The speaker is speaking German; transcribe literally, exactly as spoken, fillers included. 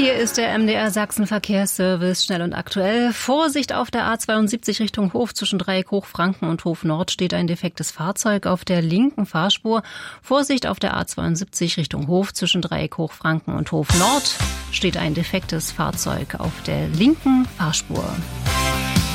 Hier ist der M D R Sachsen Verkehrsservice, schnell und aktuell. Vorsicht auf der A zweiundsiebzig Richtung Hof. Zwischen Dreieck Hochfranken und Hof Nord steht ein defektes Fahrzeug auf der linken Fahrspur. Vorsicht auf der A zweiundsiebzig Richtung Hof. Zwischen Dreieck Hochfranken und Hof Nord steht ein defektes Fahrzeug auf der linken Fahrspur.